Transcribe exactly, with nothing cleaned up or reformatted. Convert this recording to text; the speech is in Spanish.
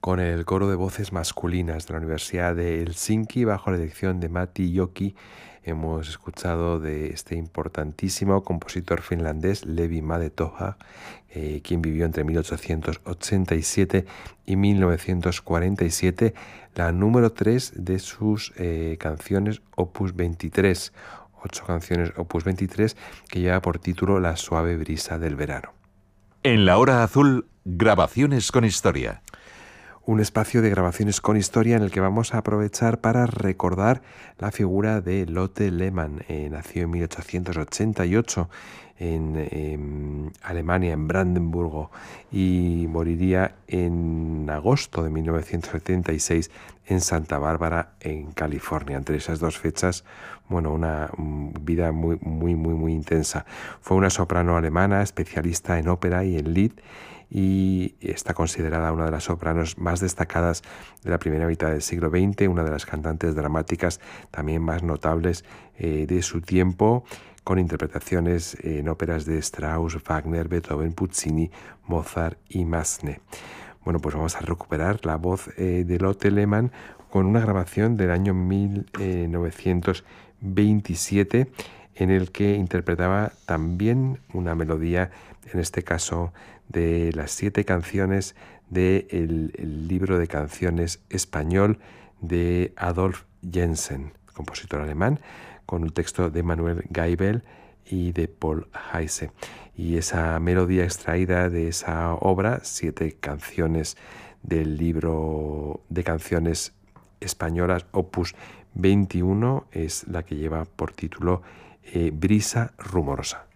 con el coro de voces masculinas de la Universidad de Helsinki bajo la dirección de Matti Joki. Hemos escuchado de este importantísimo compositor finlandés, Levi Madetoha, eh, quien vivió entre mil ochocientos ochenta y siete y mil novecientos cuarenta y siete, la número tres de sus eh, canciones Opus veintitrés, ocho canciones Opus veintitrés, que lleva por título La suave brisa del verano. En la hora azul, grabaciones con historia. Un espacio de grabaciones con historia en el que vamos a aprovechar para recordar la figura de Lotte Lehmann. Eh, nació en mil ochocientos ochenta y ocho en, en Alemania, en Brandenburgo, y moriría en agosto de mil novecientos setenta y seis en Santa Bárbara, en California. Entre esas dos fechas, bueno, una vida muy, muy, muy, muy intensa. Fue una soprano alemana, especialista en ópera y en lied, y está considerada una de las sopranos más destacadas de la primera mitad del siglo veinte, una de las cantantes dramáticas también más notables eh, de su tiempo, con interpretaciones en óperas de Strauss, Wagner, Beethoven, Puccini, Mozart y Massenet. Bueno, pues vamos a recuperar la voz eh, de Lotte Lehmann con una grabación del año mil novecientos veintisiete, en el que interpretaba también una melodía, en este caso de las siete canciones del de el libro de canciones español de Adolf Jensen, compositor alemán, con un texto de Manuel Geibel y de Paul Heise. Y esa melodía extraída de esa obra, siete canciones del libro de canciones españolas Opus veintiuno, es la que lleva por título eh, Brisa rumorosa.